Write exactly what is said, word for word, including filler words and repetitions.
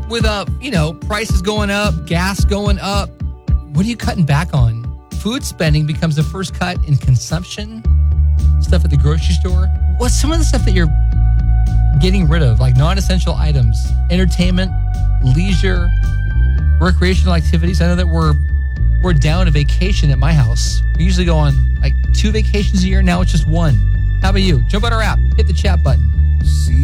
with, uh, you know, prices going up, gas going up, what are you cutting back on? Food spending becomes the first cut in consumption, stuff at the grocery store. What's some of the stuff that you're getting rid of, like non-essential items, entertainment, leisure, recreational activities? I know that we're we're down a vacation at my house. We usually go on like two vacations a year. Now it's just one. How about you? Jump on our app, hit the chat button. See